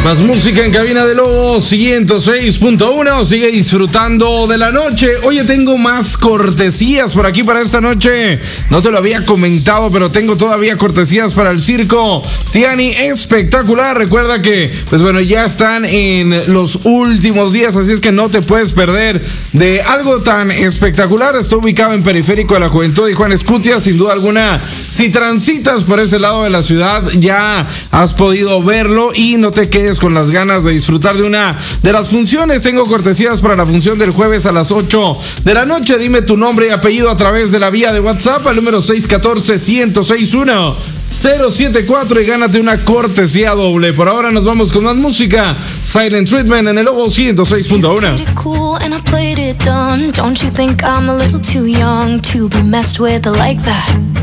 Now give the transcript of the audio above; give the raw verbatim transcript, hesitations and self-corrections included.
Más música en cabina de Lobo ciento seis punto uno. Sigue disfrutando de la noche. Oye, tengo más cortesías por aquí para esta noche. No te lo había comentado, pero tengo todavía cortesías para el circo Tiani Espectacular. Recuerda que, pues bueno, ya están en los últimos días, así es que no te puedes perder de algo tan espectacular. Está ubicado en Periférico de la Juventud y Juan Escutia. Sin duda alguna, si transitas por ese lado de la ciudad, ya has podido verlo y no te quedes con las ganas de disfrutar de una de las funciones. Tengo cortesías para la función del jueves a las ocho de la noche. Dime tu nombre y apellido a través de la vía de WhatsApp al número seis uno cuatro, uno cero seis uno, cero siete cuatro y gánate una cortesía doble. Por ahora nos vamos con más música. Silent Treatment en el Lobo ciento seis punto uno. Don't you think I'm a little too young to be messed with like that?